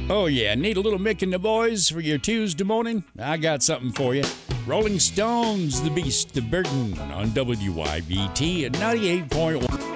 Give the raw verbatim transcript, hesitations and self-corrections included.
Oh, yeah. Need a little Mick and the boys for your Tuesday morning? I got something for you. Rolling Stones, The Beast of Burden on W Y B T at ninety-eight point one.